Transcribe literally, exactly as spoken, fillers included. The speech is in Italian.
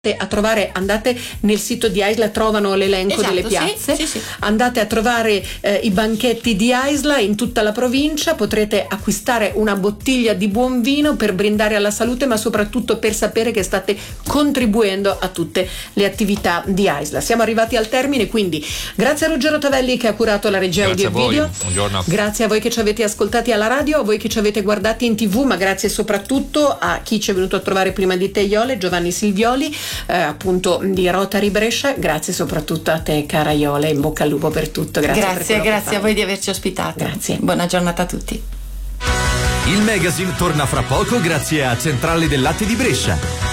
a trovare, andate nel sito di Aisla, trovano l'elenco esatto, delle piazze, sì, sì, sì. andate a trovare eh, i banchetti di Aisla in tutta la provincia, potrete acquistare una bottiglia di buon vino per brindare alla salute, ma soprattutto per sapere che state contribuendo a tutte le attività di Aisla. Siamo arrivati al termine, quindi grazie a Ruggero Tavelli che ha curato la regia Grazie audio a e voi. video. Buongiorno. Grazie a voi che ci avete ascoltati alla radio, a voi che ci avete guardati in tv, ma grazie soprattutto a chi ci è venuto a trovare prima di te, Iole, Giovanni Silvioli, eh, appunto di Rotary Brescia. Grazie soprattutto a te, cara Iole, in bocca al lupo per tutto. Grazie, grazie, per grazie a voi di averci ospitato. Grazie. Buona giornata a tutti. Il magazine torna fra poco grazie a Centrale del Latte di Brescia.